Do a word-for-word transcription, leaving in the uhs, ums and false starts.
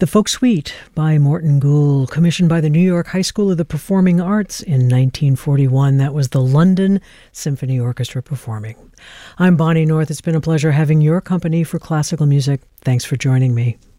The Folk Suite by Morton Gould, commissioned by the New York High School of the Performing Arts in nineteen forty-one. That was the London Symphony Orchestra performing. I'm Bonnie North. It's been a pleasure having your company for classical music. Thanks for joining me.